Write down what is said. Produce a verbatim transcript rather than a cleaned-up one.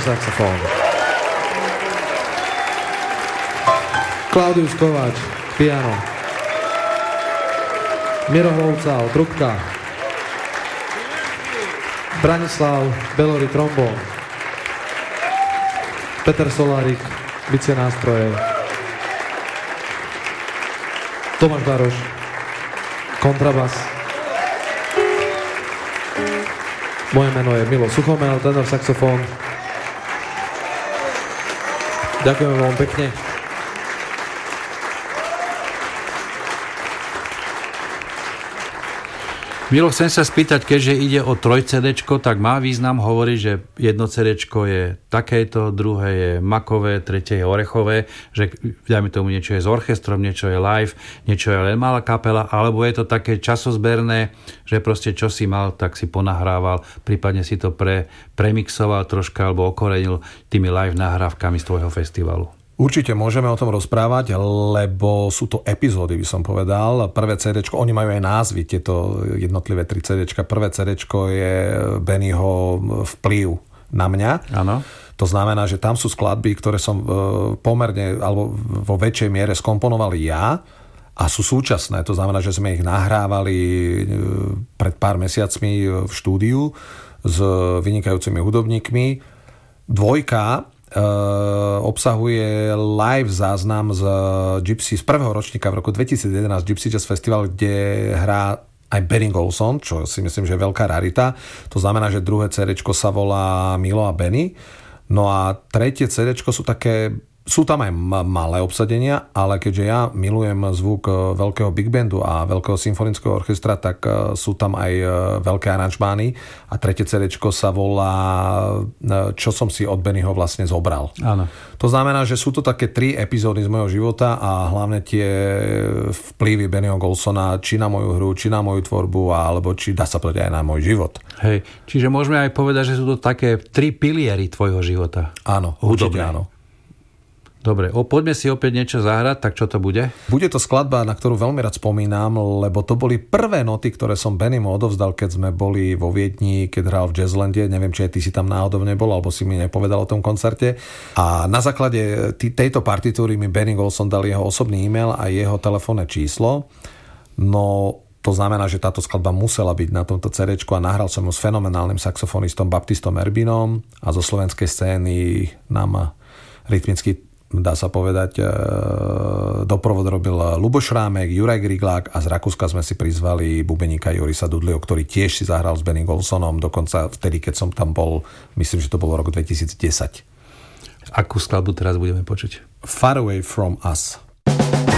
saxofón. Klaudius Kováč, piano. Miro Hlovcal, trubka. Branislav Belory, trombón. Peter Solárik, bicie nástroje. Tomáš Baroš, kontrabas. Moje meno je Milo Suchomel, tenor saxofón. Ďakujem vám pekne. Milo, chcem sa spýtať, keďže ide o troj cédéčko, tak má význam hovoriť, že jedno cédéčko je takéto, druhé je makové, tretie je orechové, že dajme tomu niečo je s orchestrom, niečo je live, niečo je len malá kapela, alebo je to také časozberné, že proste čo si mal, tak si ponahrával, prípadne si to pre, premixoval troška alebo okorenil tými live nahrávkami z tvojho festivalu. Určite môžeme o tom rozprávať, lebo sú to epizódy, by som povedal. Prvé cédéčko, oni majú aj názvy, tieto jednotlivé tri cédéčka. Prvé cédéčko je Bennyho vplyv na mňa. Áno. To znamená, že tam sú skladby, ktoré som pomerne, alebo vo väčšej miere skomponoval ja a sú súčasné. To znamená, že sme ich nahrávali pred pár mesiacmi v štúdiu s vynikajúcimi hudobníkmi. Dvojka Uh, obsahuje live záznam z Gypsy z prvého ročníka v roku dvetisíc jedenásť Gypsy Jazz Festival, kde hrá aj Benny Golson, čo si myslím, že je veľká rarita. To znamená, že druhé cédéčko sa volá Milo a Benny. No a tretie cédéčko sú také, sú tam aj malé obsadenia, ale keďže ja milujem zvuk veľkého big bandu a veľkého symfonického orchestra, tak sú tam aj veľké aranžmány a tretie cédéčko sa volá Čo som si od Bennyho vlastne zobral. Áno. To znamená, že sú to také tri epizódy z mojho života a hlavne tie vplyvy Bennyho Golsona či na moju hru, či na moju tvorbu, alebo či dá sa povedať aj na môj život. Hej, čiže môžeme aj povedať, že sú to také tri piliery tvojho života. Áno, určite áno. Dobre, o, poďme si opäť niečo zahrať, tak čo to bude? Bude to skladba, na ktorú veľmi rád spomínam, lebo to boli prvé noty, ktoré som Bennymu odovzdal, keď sme boli vo Viedni, keď hral v Jazzlande. Neviem, či aj ty si tam náhodou nebol, alebo si mi nepovedal o tom koncerte. A na základe t- tejto partitúry mi Benny Golson dal jeho osobný e-mail a jeho telefónne číslo. No, to znamená, že táto skladba musela byť na tomto cédéčku a nahral som ju s fenomenálnym saxofonistom Baptistom Erbinom a zo slovenskej scény nám rytmicky, dá sa povedať, doprovod robil Luboš Šrámek, Juraj Griglák a z Rakúska sme si prizvali bubeníka Jorisa Dudleyho, ktorý tiež si zahral s Benny Golsonom, dokonca vtedy, keď som tam bol, myslím, že to bolo rok dvetisícdesať. Akú skladbu teraz budeme počuť? Far Away From Us.